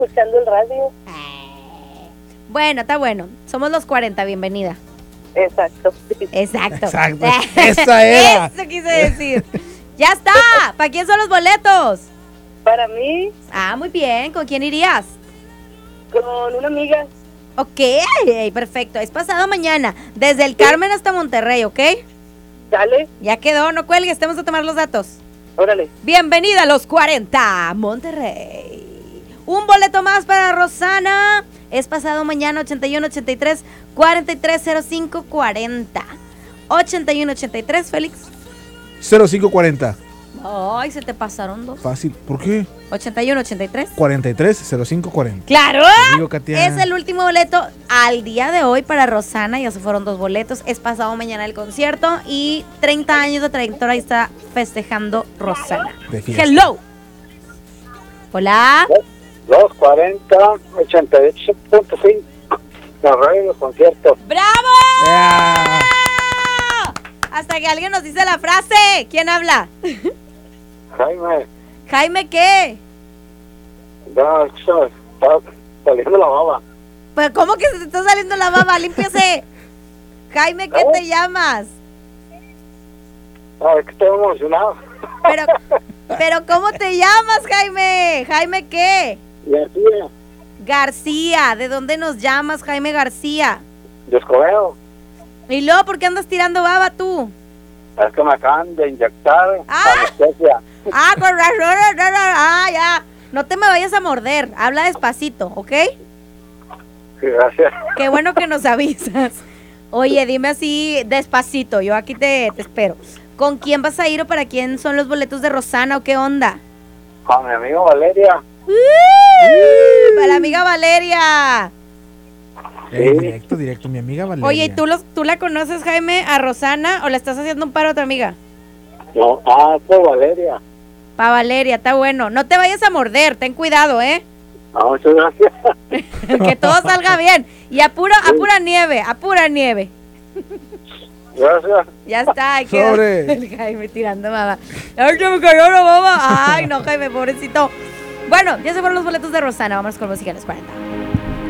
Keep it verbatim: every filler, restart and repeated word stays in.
escuchando el radio. Bueno, está bueno. Somos los cuarenta, bienvenida. Exacto. Exacto. Exacto. Esa era. Eso quise decir. Ya está. ¿Para quién son los boletos? Para mí, Ah, muy bien. ¿Con quién irías? con una amiga. Ok, perfecto. Es pasado mañana. Desde el Carmen hasta Monterrey, ¿ok? Dale, Ya quedó. No cuelgues. Tenemos que tomar los datos. órale. Bienvenida a los cuarenta, Monterrey. Un boleto más para Rosana. Es pasado mañana, ochenta y uno ochenta y tres cuarenta y tres cero cinco cuarenta. ochenta y uno ochenta y tres, Félix. cero cinco cuarenta. Ay, se te pasaron dos. Fácil. ¿Por qué? ochenta y uno ochenta y tres. cuarenta y tres cero cinco cuarenta. ¡Claro! Te digo, Katia. Es el último boleto al día de hoy para Rosana. Ya se fueron dos boletos. Es pasado mañana el concierto. Y treinta años de trayectoria está festejando Rosana. De fiesta. Hello. Hola. dos cuarenta ochenta y ocho punto cinco. La radio de los conciertos. ¡Bravo! Yeah. Hasta que alguien nos dice la frase. ¿Quién habla? Jaime, Jaime, ¿qué? ya está saliendo la baba. Pues, ¿cómo que se te está saliendo la baba? Límpiase. Jaime, ¿qué te llamas? Ay, que estoy emocionado. Pero, pero ¿cómo te llamas, Jaime? ¿Jaime qué? Y así, García. ¿De dónde nos llamas, Jaime García? de Escobedo. ¿Y luego por qué andas tirando baba tú? Es que me acaban de inyectar Ah. anestesia. Ah, con razón. Ah, ya. No te me vayas a morder. Habla despacito, ¿ok? Gracias. Qué bueno que nos avisas. Oye, dime así despacito. Yo aquí te, te espero. ¿Con quién vas a ir o para quién son los boletos de Rosana o qué onda? Con mi amigo Valeria. ¡Uy! Para la amiga Valeria. Eh, directo, directo. Mi amiga Valeria. Oye, ¿y tú, los, tú la conoces, Jaime, a Rosana o le estás haciendo un paro a otra amiga? No, ah, fue Valeria. Pa' Valeria, está bueno. No te vayas a morder, ten cuidado, ¿eh? Ah, muchas gracias. Que todo salga bien. Y a pura, a pura nieve, a pura nieve. Gracias. Ya está, hay que Sobre. el Jaime tirando baba. Ay, se me cayó la baba. Ay, no, Jaime, pobrecito. Bueno, ya se fueron los boletos de Rosana. Vamos con música a los cuarenta.